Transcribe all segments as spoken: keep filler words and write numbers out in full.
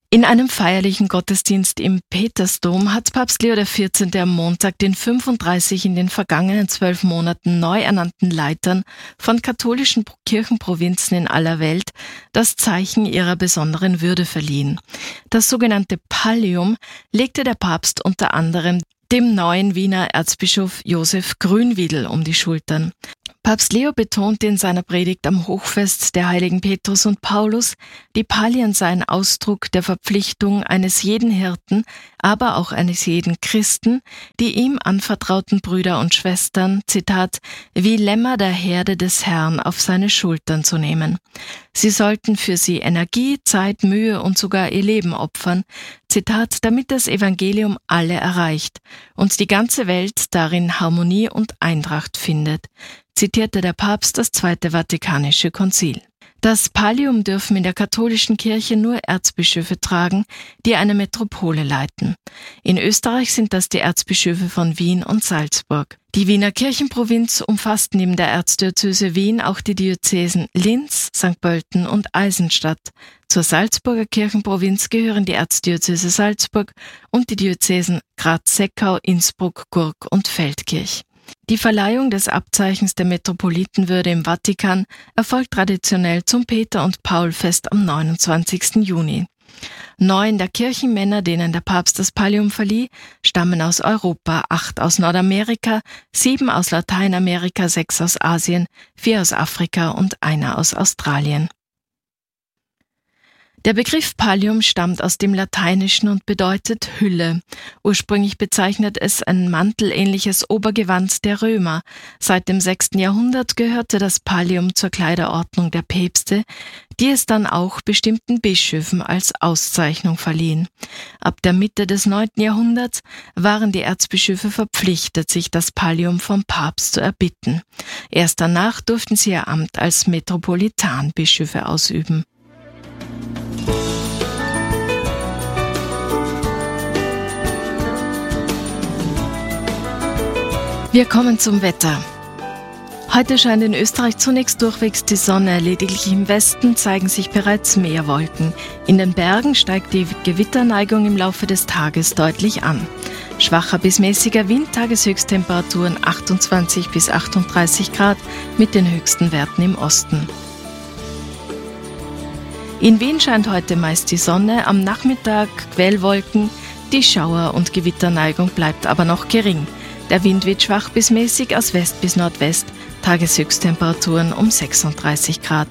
In einem feierlichen Gottesdienst im Petersdom hat Papst Leo der vierzehnte am Montag den fünfunddreißig in den vergangenen zwölf Monaten neu ernannten Leitern von katholischen Kirchenprovinzen in aller Welt das Zeichen ihrer besonderen Würde verliehen. Das sogenannte Pallium legte der Papst unter anderem dem neuen Wiener Erzbischof Josef Grünwiedel um die Schultern. Papst Leo betonte in seiner Predigt am Hochfest der heiligen Petrus und Paulus, die Pallien seien Ausdruck der Verpflichtung eines jeden Hirten, aber auch eines jeden Christen, die ihm anvertrauten Brüder und Schwestern, Zitat, wie Lämmer der Herde des Herrn auf seine Schultern zu nehmen. Sie sollten für sie Energie, Zeit, Mühe und sogar ihr Leben opfern, Zitat, damit das Evangelium alle erreicht und die ganze Welt darin Harmonie und Eintracht findet, zitierte der Papst das Zweite Vatikanische Konzil. Das Pallium dürfen in der katholischen Kirche nur Erzbischöfe tragen, die eine Metropole leiten. In Österreich sind das die Erzbischöfe von Wien und Salzburg. Die Wiener Kirchenprovinz umfasst neben der Erzdiözese Wien auch die Diözesen Linz, Sankt Pölten und Eisenstadt. Zur Salzburger Kirchenprovinz gehören die Erzdiözese Salzburg und die Diözesen Graz-Seckau, Innsbruck, Gurk und Feldkirch. Die Verleihung des Abzeichens der Metropolitenwürde im Vatikan erfolgt traditionell zum Peter- und Paulfest am neunundzwanzigsten Juni. Neun der Kirchenmänner, denen der Papst das Pallium verlieh, stammen aus Europa, acht aus Nordamerika, sieben aus Lateinamerika, sechs aus Asien, vier aus Afrika und einer aus Australien. Der Begriff Pallium stammt aus dem Lateinischen und bedeutet Hülle. Ursprünglich bezeichnet es ein mantelähnliches Obergewand der Römer. Seit dem sechsten Jahrhundert gehörte das Pallium zur Kleiderordnung der Päpste, die es dann auch bestimmten Bischöfen als Auszeichnung verliehen. Ab der Mitte des neunten Jahrhunderts waren die Erzbischöfe verpflichtet, sich das Pallium vom Papst zu erbitten. Erst danach durften sie ihr Amt als Metropolitanbischöfe ausüben. Wir kommen zum Wetter. Heute scheint in Österreich zunächst durchwegs die Sonne, lediglich im Westen zeigen sich bereits mehr Wolken. In den Bergen steigt die Gewitterneigung im Laufe des Tages deutlich an. Schwacher bis mäßiger Wind, Tageshöchsttemperaturen achtundzwanzig bis achtunddreißig Grad mit den höchsten Werten im Osten. In Wien scheint heute meist die Sonne, am Nachmittag Quellwolken, die Schauer- und Gewitterneigung bleibt aber noch gering. Der Wind wird schwach bis mäßig aus West bis Nordwest, Tageshöchsttemperaturen um sechsunddreißig Grad.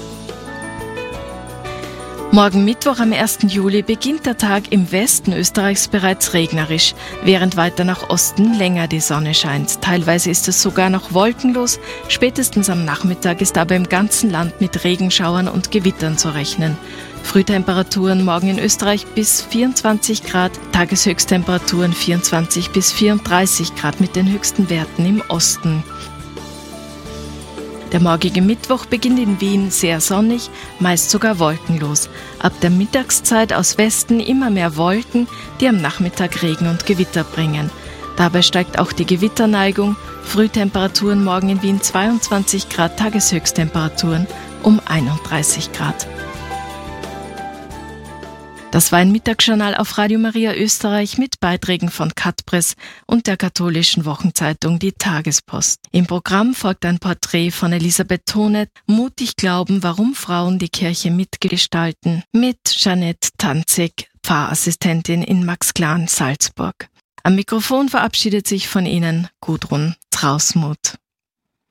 Morgen Mittwoch am ersten Juli beginnt der Tag im Westen Österreichs bereits regnerisch, während weiter nach Osten länger die Sonne scheint. Teilweise ist es sogar noch wolkenlos, spätestens am Nachmittag ist aber im ganzen Land mit Regenschauern und Gewittern zu rechnen. Frühtemperaturen morgen in Österreich bis vierundzwanzig Grad, Tageshöchsttemperaturen vierundzwanzig bis vierunddreißig Grad mit den höchsten Werten im Osten. Der morgige Mittwoch beginnt in Wien sehr sonnig, meist sogar wolkenlos. Ab der Mittagszeit aus Westen immer mehr Wolken, die am Nachmittag Regen und Gewitter bringen. Dabei steigt auch die Gewitterneigung. Frühtemperaturen morgen in Wien zweiundzwanzig Grad, Tageshöchsttemperaturen um einunddreißig Grad. Das war ein Mittagsjournal auf Radio Maria Österreich mit Beiträgen von Katpress und der katholischen Wochenzeitung Die Tagespost. Im Programm folgt ein Porträt von Elisabeth Thonet, Mutig glauben, warum Frauen die Kirche mitgestalten, mit Jeanette Tanzig, Pfarrassistentin in Max Klan, Salzburg. Am Mikrofon verabschiedet sich von Ihnen Gudrun Trausmuth.